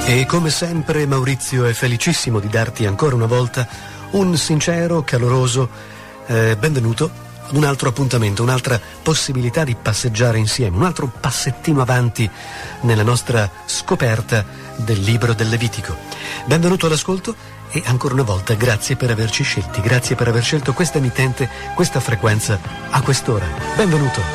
E come sempre Maurizio è felicissimo di darti ancora una volta un sincero, caloroso benvenuto ad un altro appuntamento, un'altra possibilità di passeggiare insieme, un altro passettino avanti nella nostra scoperta del libro del Levitico. Benvenuto all'ascolto e ancora una volta grazie per averci scelti, grazie per aver scelto questa emittente, questa frequenza a quest'ora. Benvenuto.